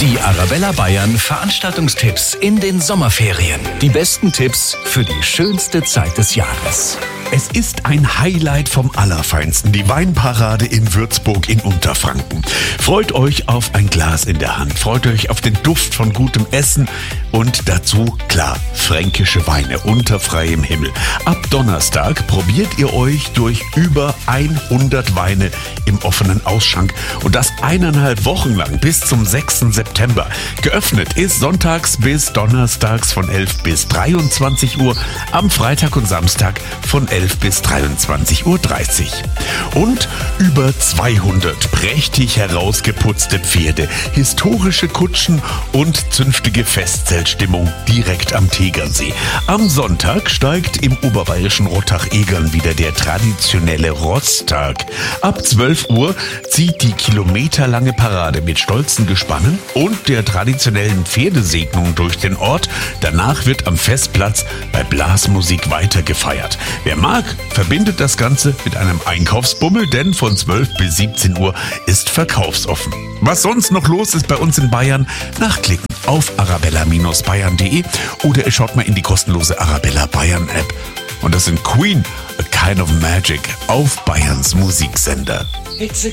Die Arabella Bayern Veranstaltungstipps in den Sommerferien. Die besten Tipps für die schönste Zeit des Jahres. Es ist ein Highlight vom Allerfeinsten, die Weinparade in Würzburg in Unterfranken. Freut euch auf ein Glas in der Hand, freut euch auf den Duft von gutem Essen und dazu, klar, fränkische Weine unter freiem Himmel. Ab Donnerstag probiert ihr euch durch über 100 Weine im offenen Ausschank und das 1,5 Wochen lang bis zum 6. September. Geöffnet ist sonntags bis donnerstags von 11 bis 23 Uhr, am Freitag und Samstag von 11 bis 23:30 Uhr. Und über 200 prächtig herausgeputzte Pferde, historische Kutschen und zünftige Festzeltstimmung direkt am Tegernsee. Am Sonntag steigt im oberbayerischen Rottach-Egern wieder der traditionelle Rosstag. Ab 12 Uhr zieht die kilometerlange Parade mit stolzen Gespannen und der traditionellen Pferdesegnung durch den Ort. Danach wird am Festplatz bei Blasmusik weiter gefeiert. Wer mag, verbindet das Ganze mit einem Einkaufsbummel, denn von 12 bis 17 Uhr ist verkaufsoffen. Was sonst noch los ist bei uns in Bayern? Nachklicken auf arabella-bayern.de oder ihr schaut mal in die kostenlose Arabella Bayern App. Und das sind Queen, A Kind of Magic auf Bayerns Musiksender. It's a